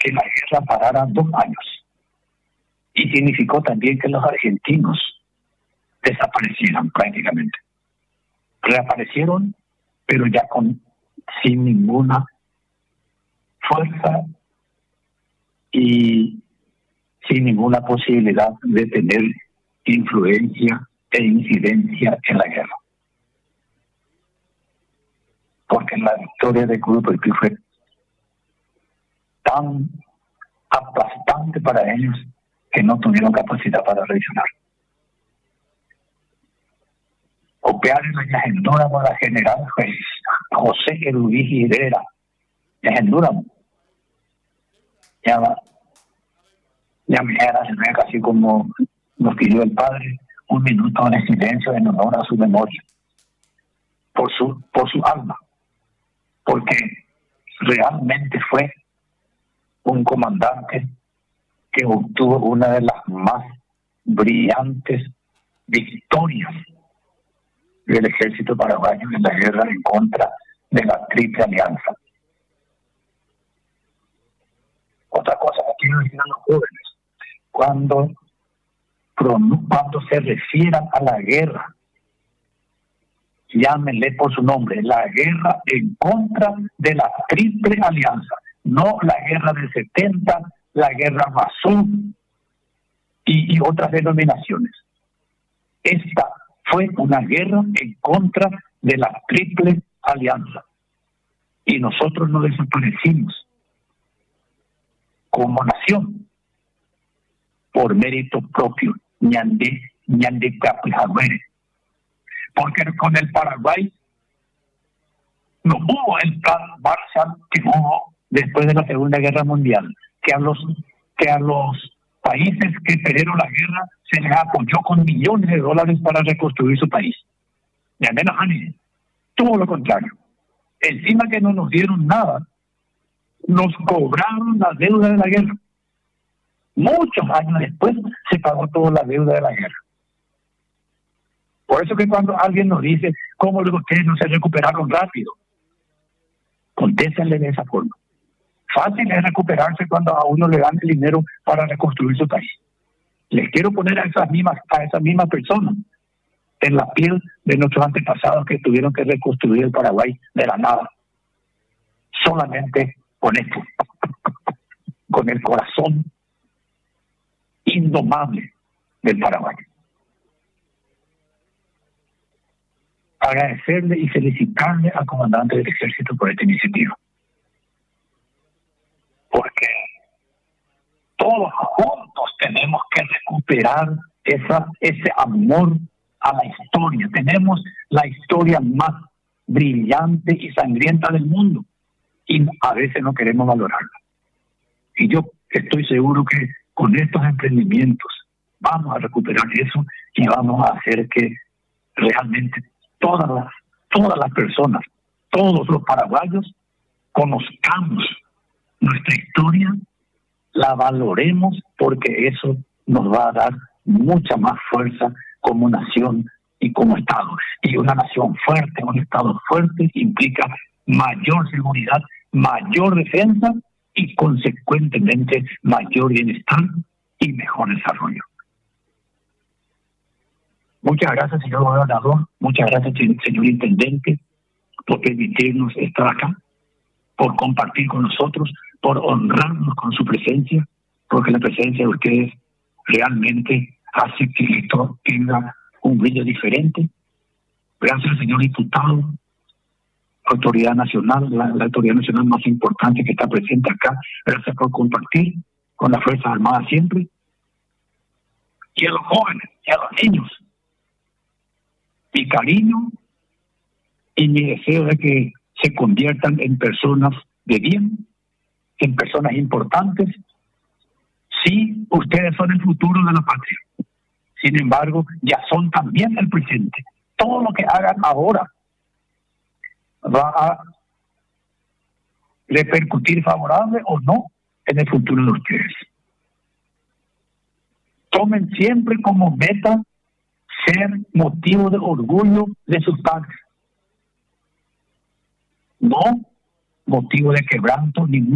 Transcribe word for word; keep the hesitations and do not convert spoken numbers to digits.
que la guerra parara dos años. Y significó también que los argentinos desaparecieran prácticamente. Reaparecieron, pero ya con sin ninguna fuerza y sin ninguna posibilidad de tener influencia e incidencia en la guerra. Porque la victoria del Grupo Irpin fue tan aplastante para ellos que no tuvieron capacidad para reaccionar. Copiar en la Yahendura por la general José Erudí Herrera. Yahendura. Ya, ya me era casi como nos pidió el padre, un minuto de silencio en honor a su memoria, por su, por su alma, porque realmente fue un comandante que obtuvo una de las más brillantes victorias del ejército paraguayo en la guerra en contra de la Triple Alianza. Otra cosa que quiero decir a los jóvenes, cuando, cuando se refieran a la guerra, llámenle por su nombre, la guerra en contra de la Triple Alianza, no la guerra del setenta, la guerra Mazú y, y otras denominaciones. Esta fue una guerra en contra de la Triple Alianza. Y nosotros no desaparecimos como nación por mérito propio, ñande, ñande capijagüere. Porque con el Paraguay no hubo el plan Marshall que hubo después de la Segunda Guerra Mundial, que a los que a los países que perdieron la guerra se les apoyó con millones de dólares para reconstruir su país. Y al menos a mí, todo lo contrario. Encima que no nos dieron nada, nos cobraron la deuda de la guerra. Muchos años después se pagó toda la deuda de la guerra. Por eso que cuando alguien nos dice, ¿cómo luego ustedes no se recuperaron rápido? Contéstenle de esa forma. Fácil es recuperarse cuando a uno le dan el dinero para reconstruir su país. Les quiero poner a esas mismas, a esas mismas personas en la piel de nuestros antepasados que tuvieron que reconstruir el Paraguay de la nada. Solamente con esto, con el corazón indomable del Paraguay. Agradecerle y felicitarle al comandante del ejército por esta iniciativa. Porque todos juntos tenemos que recuperar esa, ese amor a la historia. Tenemos la historia más brillante y sangrienta del mundo y a veces no queremos valorarla. Y yo estoy seguro que con estos emprendimientos vamos a recuperar eso y vamos a hacer que realmente todas las, todas las personas, todos los paraguayos, conozcamos nuestra historia, la valoremos, porque eso nos va a dar mucha más fuerza como nación y como Estado. Y una nación fuerte, un Estado fuerte implica mayor seguridad, mayor defensa y consecuentemente mayor bienestar y mejor desarrollo. Muchas gracias, señor gobernador, muchas gracias, señor intendente, por permitirnos estar acá, por compartir con nosotros, por honrarnos con su presencia, porque la presencia de ustedes realmente hace que esto tenga un brillo diferente. Gracias, señor diputado, autoridad nacional, la, la autoridad nacional más importante que está presente acá. Gracias por compartir con las Fuerzas Armadas siempre. Y a los jóvenes, y a los niños. Mi cariño y mi deseo de que se conviertan en personas de bien, en personas importantes. Sí, ustedes son el futuro de la patria. Sin embargo, ya son también el presente. Todo lo que hagan ahora va a repercutir favorable o no en el futuro de ustedes. Tomen siempre como meta ser motivo de orgullo de sus padres. No motivo de quebranto ni